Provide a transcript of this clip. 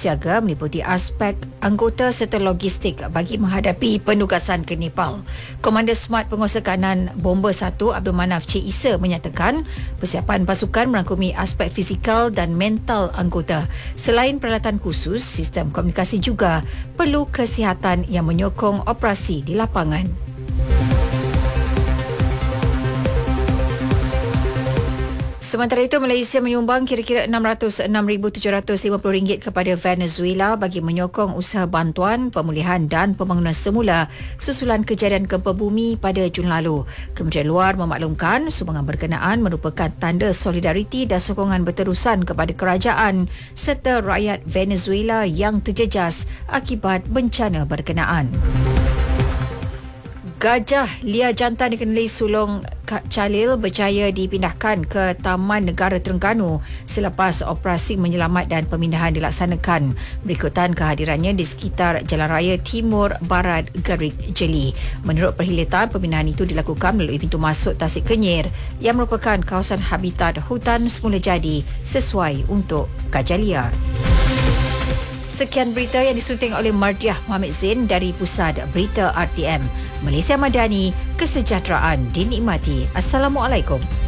bersiaga meliputi aspek anggota serta logistik bagi menghadapi penugasan ke Nepal. Komander Smart Penguasa Kanan Bomber 1 Abdul Manaf Cik Isa menyatakan persiapan pasukan merangkumi aspek fizikal dan mental anggota. Selain peralatan khusus, sistem komunikasi juga perlu kesihatan yang menyokong operasi di lapangan. Sementara itu, Malaysia menyumbang kira-kira RM606,750 kepada Venezuela bagi menyokong usaha bantuan, pemulihan dan pembangunan semula susulan kejadian gempa bumi pada Jun lalu. Kementerian Luar memaklumkan sumbangan berkenaan merupakan tanda solidariti dan sokongan berterusan kepada kerajaan serta rakyat Venezuela yang terjejas akibat bencana berkenaan. Gajah liar jantan dikenali sulung Kak Chalil berjaya dipindahkan ke Taman Negara Terengganu selepas operasi menyelamat dan pemindahan dilaksanakan. Berikutan kehadirannya di sekitar Jalan Raya Timur Barat Gerik Jeli. Menurut perkhidmatan, pemindahan itu dilakukan melalui pintu masuk Tasik Kenyir yang merupakan kawasan habitat hutan semula jadi sesuai untuk gajah liar. Sekian berita yang disunting oleh Mardiah Muhammad Zain dari Pusat Berita RTM. Malaysia Madani, kesejahteraan dinikmati. Assalamualaikum.